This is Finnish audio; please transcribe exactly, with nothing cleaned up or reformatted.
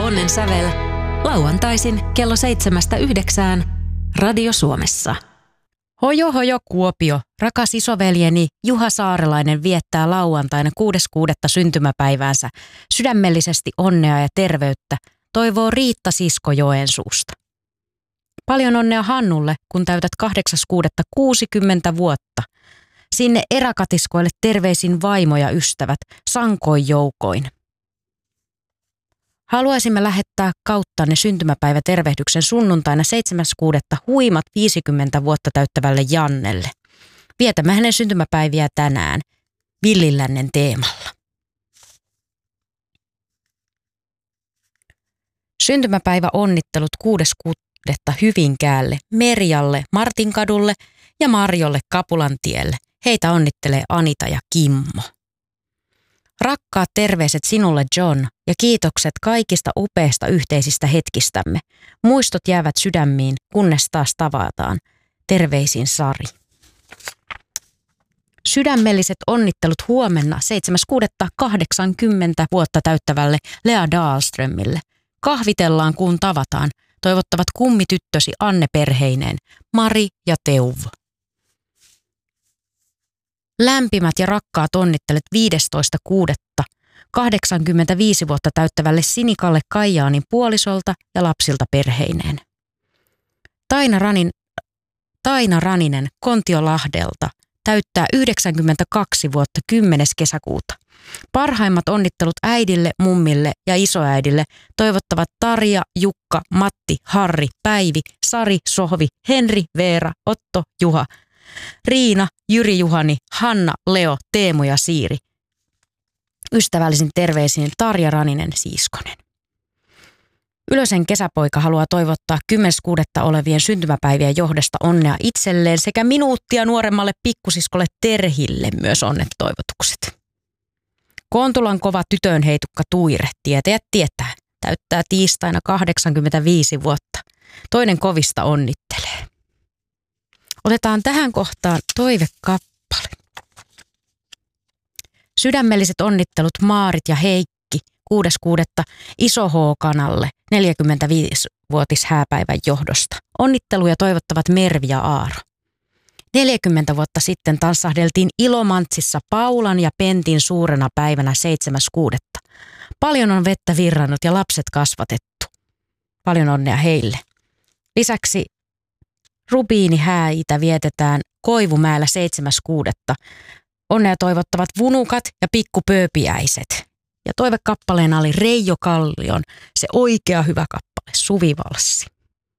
Onnen sävel lauantaisin kello seitsemästä yhdeksään Radio Suomessa. Hojo hojo Kuopio, rakas isoveljeni Juha Saarelainen viettää lauantaina kuudes kuudetta syntymäpäiväänsä. Sydämellisesti onnea ja terveyttä, toivoo Riitta Sisko Joensuusta. Paljon onnea Hannulle, kun täytät kahdeksas kuudetta kuusikymmentä vuotta. Sinne eräkatiskoille terveisin vaimo ja ystävät, sankoin joukoin. Haluaisimme lähettää kauttanne syntymäpäivätervehdyksen sunnuntaina seitsemäs kuudetta huimat viisikymmentä vuotta täyttävälle Jannelle. Vietämme hänen syntymäpäiviä tänään Villillännen teemalla. Syntymäpäivä onnittelut kuudes kuudetta Hyvinkäälle, Merjalle, Martinkadulle ja Marjolle Kapulantielle. Heitä onnittelee Anita ja Kimmo. Rakkaat terveiset sinulle, John, ja kiitokset kaikista upeista yhteisistä hetkistämme. Muistot jäävät sydämiin, kunnes taas tavataan. Terveisin Sari. Sydämelliset onnittelut huomenna seitsemäs kuudetta kahdeksankymmentä vuotta täyttävälle Lea Dahlströmille. Kahvitellaan, kun tavataan. Toivottavat kummityttösi Anne perheineen, Mari ja Teuvo. Lämpimät ja rakkaat onnittelet viidestoista kuudetta kahdeksankymmentäviisi vuotta täyttävälle Sinikalle Kaijaanin puolisolta ja lapsilta perheineen. Taina, Ranin, Taina Raninen Kontiolahdelta täyttää yhdeksänkymmentäkaksi vuotta kymmenes kesäkuuta. Parhaimmat onnittelut äidille, mummille ja isoäidille toivottavat Tarja, Jukka, Matti, Harri, Päivi, Sari, Sohvi, Henri, Veera, Otto, Juha, Riina, Jyri, Juhani, Hanna, Leo, Teemu ja Siiri. Ystävällisin terveisin Tarja Raninen Siiskonen. Ylösen kesäpoika haluaa toivottaa kymmenes kuudetta olevien syntymäpäivien johdosta onnea itselleen sekä minuuttia nuoremmalle pikkusiskolle Terhille myös onnetoivotukset. Kontulan kova tytönheitukka Tuire, tietäjät tietää, täyttää tiistaina kahdeksankymmentäviisi vuotta. Toinen kovista onnittelee. Otetaan tähän kohtaan toivekappale. Sydämelliset onnittelut Maarit ja Heikki kuudes kuudetta Iso H-kanalle neljäkymmentäviisivuotis hääpäivän johdosta. Onnitteluja toivottavat Mervi ja Aaro. neljäkymmentä vuotta sitten tanssahdeltiin Ilomantsissa Paulan ja Pentin suurena päivänä seitsemäs kuudetta. Paljon on vettä virrannut ja lapset kasvatettu. Paljon onnea heille. Lisäksi Rubiini hääitä vietetään Koivumäellä seitsemäs kuudetta. Onnea toivottavat vunukat ja pikkupööpiäiset. Ja toivekappaleena oli Reijo Kallion se oikea hyvä kappale, Suvivalssi.